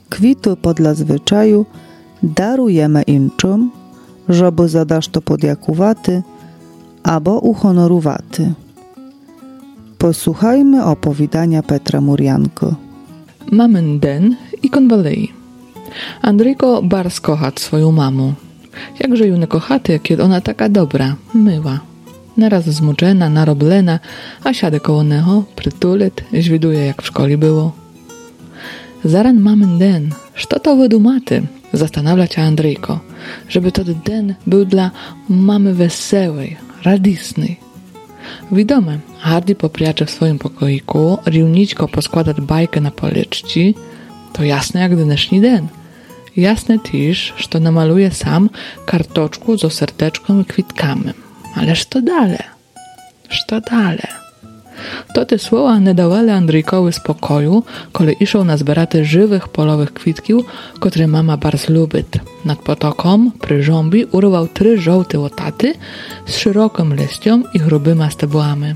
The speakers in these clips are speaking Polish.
Kwitu podle zwyczaju darujemy inczym, żeby zadasz to podjakuwaty albo uhonoruwaty. Posłuchajmy opowiadania Petra Murjanko. Mamyn den i konwalei. Andryjko bardzo kocha swoją mamę. Jakże ją nie kochaty, kiedy ona taka dobra, myła. Naraz zmuczena, naroblena, a siadę koło neho, przytulet, zwiduje jak w szkole było. Zaran mamyn den, co to wydumaty? Zastanawia się Andryjko, żeby to den był dla mamy wesołej, radisnej. Widome, Hardy popriacze w swoim pokoiku, riunićko poskładać bajkę na policzci, to jasne jak dnešní den. Jasne też, że namaluje sam kartoczku z serteczką i kwitkami. Ależ to dalej. Co dalej? To te słowa nie dawały Andryjkowi spokoju, kiedy iszał na zberaty żywych polowych kwitkiów, które mama bardzo lubi. Nad potoką przy żąbi urwał 3 żółte łotaty z szerokim liściem i grubyma stebłami.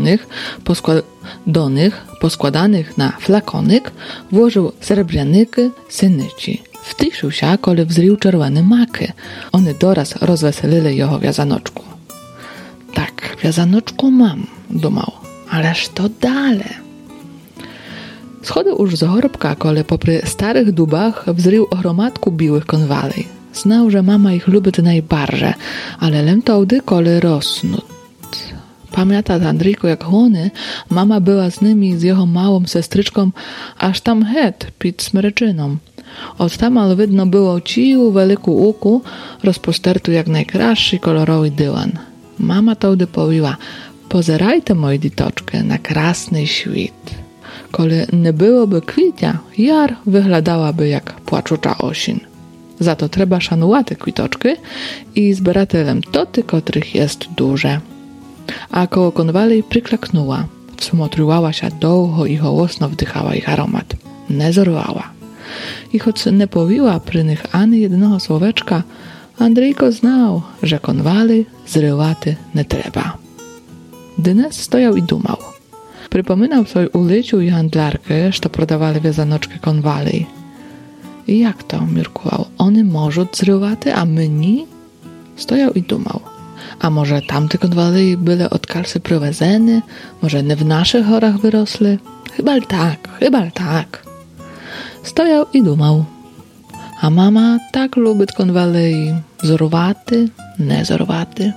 Do nich, poskładanych na flakonik, włożył srebrnyki synyci. Wtyszył się, kiedy wzrył czerwone maki. One doraz rozweselili jego wiazanoczku. Tak, wiazanoczku mam, dumał. Ależ to dalej. Schodził już z horbka, kiedy popry starych dubach wzrył gromadku biłych konwalej. Znał, że mama ich lubi najbardziej, ale lemtowdy, kiedy rosną. Pamięta Andryjko, jak hony, mama była z nimi, z jego małą sestryczką, aż tam het, pід smryczyną. Od tamal widno było ciu wielku łuku, rozpostertu jak najkraszszy kolorowy dywan. Mama towdy powiła: pozerajte, moje ditoczkę, na krasny świt. Kole nie byłoby kwitia, jar wyglądałaby jak płaczucza osin. Za to trzeba szanować te kwitoczki i zbieratelem toty, których jest duże. A koło konwalej przyklaknęła, wsmotrywała się długo i hołosno wdychała ich aromat. Nie zorwała. I choć nie powiła przy nich ani jednego słoweczka, Andryjko znał, że konwalej zrywaty nie trzeba. Dynes stojał i dumał. Przypominał sobie uliciu i handlarkę, że prodawali wiazanoczkę konwalej. I jak to, mirkował, one może zrywaty, a my nie? Stojał i dumał. A może tamte konwalej były od kalsy prowadzone? Może nie w naszych horach wyrosły? Chyba tak. Stojał i dumał. A mama tak lubi konwalej, zorwaty, nie zorwaty.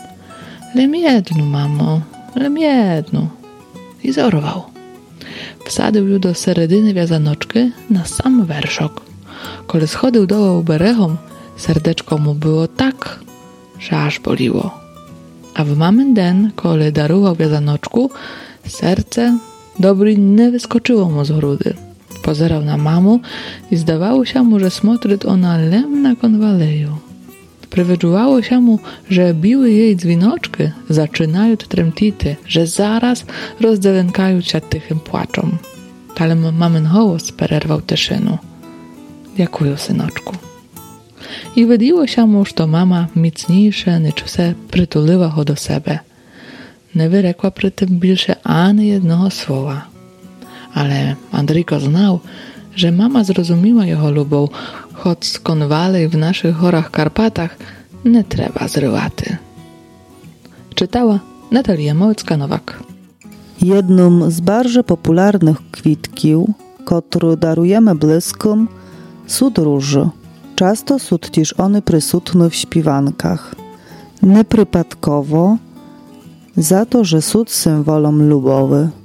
Lem jednu, mamo, lem jednu. I zorwał. Wsadził ją do seredy wiazanoczki na sam werszok. Kiedy schodził dołu berechom, serdeczko mu było tak, że aż boliło. A w mamyn den, kiedy darował wiazanoczku, serce dobry nie wyskoczyło mu z grudy. Pozerał na mamu i zdawało się mu, że smotryt ona lem na konwaleju. Przywyczuwało się mu, że biły jej dzwinoczki zaczynają tremtity, że zaraz rozdelenkają się tychym płaczom. Ale mamyn hołos przerwał tyszynu. Dziękuję, synoczku. I wydiło się mu, że to mama mocniejsza niż se przytuliła go do siebie. Nie wyrekła przy tym bільше ani jednego słowa. Ale Andryjko znał, że mama zrozumiała jego lubą, choć z konwalej w naszych horach Karpatach nie trzeba zrywaty. Czytała Natalia Małecka-Nowak. Jedną z bardzo popularnych kwitkiów, którą darujemy bliskom, są róże. Często są też one prysutne w śpiewankach. Nieprzypadkowo, za to, że są symbolem lubowy.